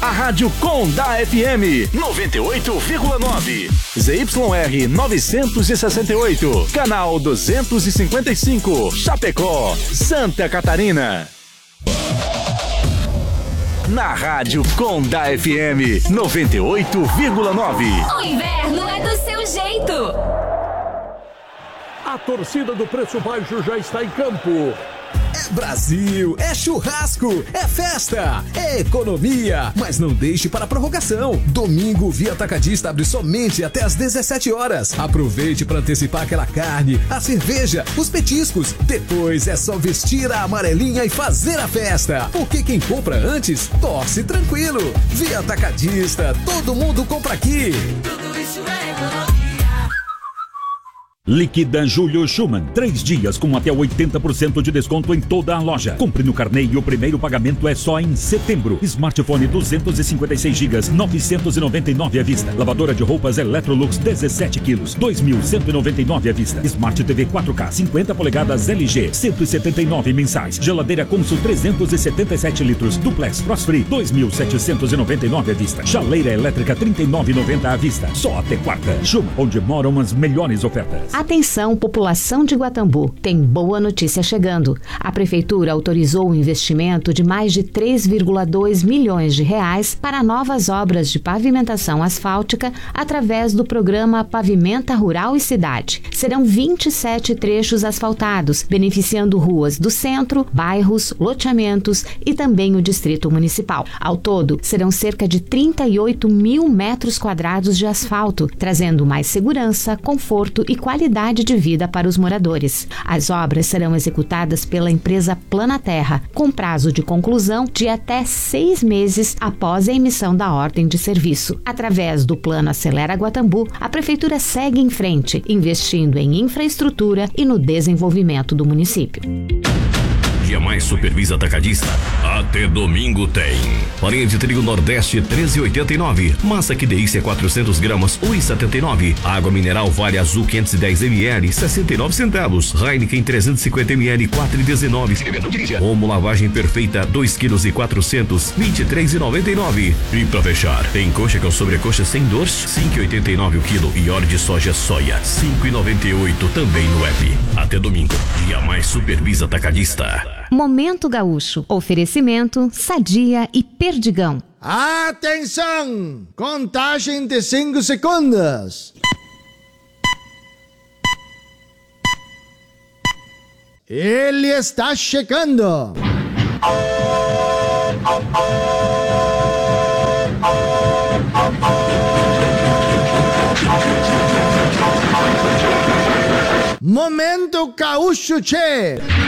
A Rádio Com da FM 98,9. ZYR 968. Canal 255. Chapecó, Santa Catarina. Na Rádio Com da FM 98,9. O inverno é do seu jeito. A torcida do Preço Baixo já está em campo. É Brasil, é churrasco, é festa, é economia, mas não deixe para a prorrogação. Domingo, o Via Atacadista abre somente até às 17 horas. Aproveite para antecipar aquela carne, a cerveja, os petiscos. Depois é só vestir a amarelinha e fazer a festa. Porque quem compra antes, torce tranquilo. Via Atacadista, todo mundo compra aqui. Tudo isso é economia. Liquida Julio Schumann. 3 dias com até 80% de desconto em toda a loja. Compre no carnê e o primeiro pagamento é só em setembro. Smartphone 256 GB, 999 à vista. Lavadora de roupas Electrolux 17 quilos, 2.199 à vista. Smart TV 4K 50 polegadas LG, 179 mensais. Geladeira Consul 377 litros, Duplex Frost Free 2.799 à vista. Chaleira elétrica 39,90 à vista. Só até quarta. Schumann, onde moram as melhores ofertas. Atenção, população de Guatambu, tem boa notícia chegando. A Prefeitura autorizou o investimento de mais de 3,2 milhões de reais para novas obras de pavimentação asfáltica através do programa Pavimenta Rural e Cidade. Serão 27 trechos asfaltados, beneficiando ruas do centro, bairros, loteamentos e também o Distrito Municipal. Ao todo, serão cerca de 38 mil metros quadrados de asfalto, trazendo mais segurança, conforto e qualidade de vida para os moradores. As obras serão executadas pela empresa Planaterra, com prazo de conclusão de até 6 meses após a emissão da ordem de serviço. Através do Plano Acelera Guatambu, a Prefeitura segue em frente, investindo em infraestrutura e no desenvolvimento do município. Dia Mais Supervisa Atacadista. Até domingo tem. Farinha de trigo Nordeste 13,89. Massa que delícia 400 gramas 1,79. Água mineral Vale Azul 510 ml 69 centavos. Heineken 350 ml 4,19. Omo lavagem perfeita 2 quilos e 400 23,99. E pra fechar, tem coxa com sobrecoxa sem dor 5,89 o quilo e óleo de soja soia 5,98 também no app. Até domingo. Dia Mais Supervisa Atacadista. Momento Gaúcho. Oferecimento Sadia e Perdigão. Atenção! Contagem de 5 segundos. Ele está chegando. Momento Gaúcho, che!